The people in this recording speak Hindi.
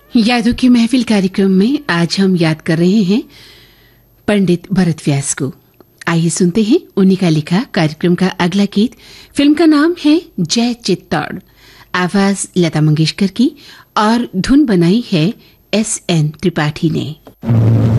यादों की महफिल कार्यक्रम में आज हम याद कर रहे हैं पंडित भरत व्यास को। आइए सुनते हैं उन्हीं का लिखा कार्यक्रम का अगला गीत। फिल्म का नाम है जय चित्तौड़। आवाज लता मंगेशकर की और धुन बनाई है S.N. त्रिपाठी ने।